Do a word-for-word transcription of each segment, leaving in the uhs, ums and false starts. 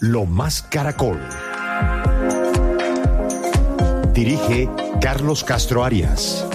Lo Más Caracol. Dirige Carlos Castro Arias.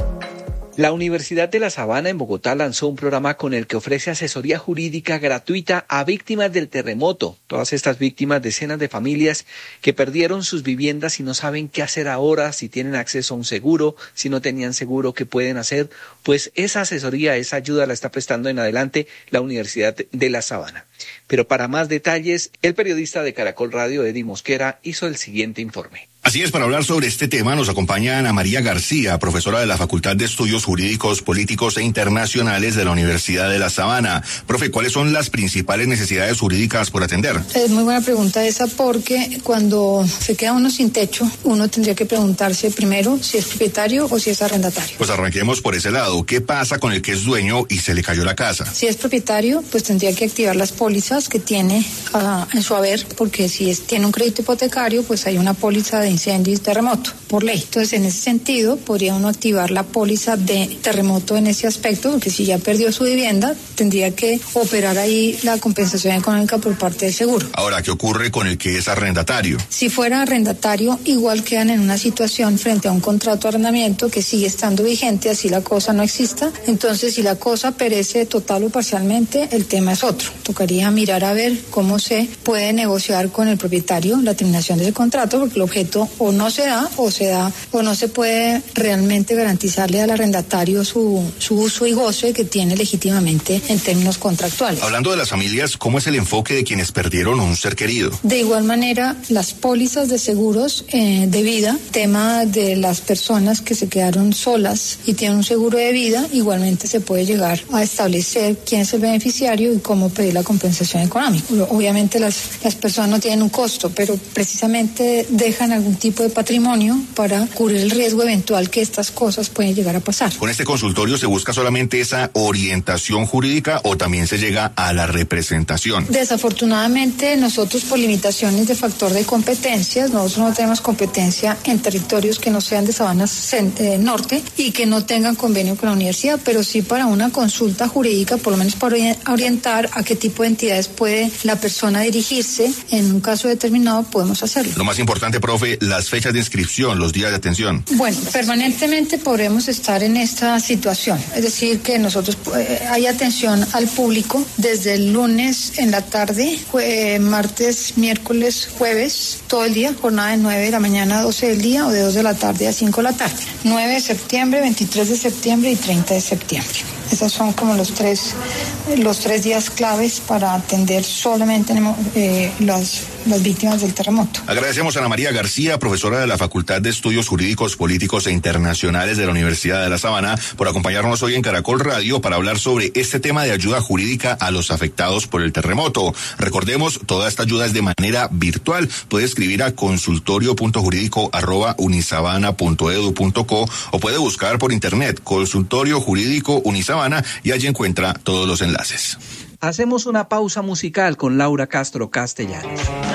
La Universidad de La Sabana en Bogotá lanzó un programa con el que ofrece asesoría jurídica gratuita a víctimas del terremoto. Todas estas víctimas, decenas de familias que perdieron sus viviendas y no saben qué hacer ahora, si tienen acceso a un seguro, si no tenían seguro, qué pueden hacer. Pues esa asesoría, esa ayuda la está prestando en adelante la Universidad de La Sabana. Pero para más detalles, el periodista de Caracol Radio, Eddie Mosquera, hizo el siguiente informe. Así es, para hablar sobre este tema nos acompaña Ana María García, profesora de la Facultad de Estudios Jurídicos, Políticos e Internacionales de la Universidad de La Sabana. Profe, ¿cuáles son las principales necesidades jurídicas por atender? Es muy buena pregunta esa, porque cuando se queda uno sin techo, uno tendría que preguntarse primero si es propietario o si es arrendatario. Pues arranquemos por ese lado. ¿Qué pasa con el que es dueño y se le cayó la casa? Si es propietario, pues tendría que activar las pólizas que tiene uh, en su haber, porque si es, tiene un crédito hipotecario, pues hay una póliza de incendio y terremoto, por ley. Entonces, en ese sentido, podría uno activar la póliza de terremoto en ese aspecto, porque si ya perdió su vivienda, tendría que operar ahí la compensación económica por parte del seguro. Ahora, ¿qué ocurre con el que es arrendatario? Si fuera arrendatario, igual quedan en una situación frente a un contrato de arrendamiento que sigue estando vigente, así la cosa no exista. Entonces, si la cosa perece total o parcialmente, el tema es otro. Tocaría mirar a ver cómo se puede negociar con el propietario la terminación de ese contrato, porque el objeto o no se da o se da o no se puede realmente garantizarle al arrendatario su, su uso y goce que tiene legítimamente en términos contractuales. Hablando de las familias, ¿cómo es el enfoque de quienes perdieron un ser querido? De igual manera, las pólizas de seguros eh, de vida, tema de las personas que se quedaron solas y tienen un seguro de vida, igualmente se puede llegar a establecer quién es el beneficiario y cómo pedir la compensación económica. Obviamente las, las personas no tienen un costo, pero precisamente dejan algún tipo de patrimonio para cubrir el riesgo eventual que estas cosas pueden llegar a pasar. ¿Con este consultorio se busca solamente esa orientación jurídica o también se llega a la representación? Desafortunadamente, nosotros por limitaciones de factor de competencias, nosotros no tenemos competencia en territorios que no sean de Sabanas eh, Norte y que no tengan convenio con la universidad, pero sí para una consulta jurídica, por lo menos para orientar a qué tipo de entidades puede la persona dirigirse en un caso determinado, podemos hacerlo. Lo más importante, profe, las fechas de inscripción, los días de atención. Bueno, permanentemente podremos estar en esta situación, es decir, que nosotros eh, hay atención al público desde el lunes en la tarde, jue- martes, miércoles, jueves, todo el día, jornada de nueve de la mañana a doce del día o de dos de la tarde a cinco de la tarde. nueve de septiembre, veintitrés de septiembre y treinta de septiembre. Esos son como los tres, los tres días claves para atender solamente eh, las, las víctimas del terremoto. Agradecemos a Ana María García, profesora de la Facultad de Estudios Jurídicos, Políticos e Internacionales de la Universidad de La Sabana, por acompañarnos hoy en Caracol Radio para hablar sobre este tema de ayuda jurídica a los afectados por el terremoto. Recordemos, toda esta ayuda es de manera virtual. Puede escribir a consultorio punto jurídico arroba unisabana punto edu punto co o puede buscar por internet Consultorio Jurídico Unisabana y allí encuentra todos los enlaces. Hacemos una pausa musical con Laura Castro Castellanos.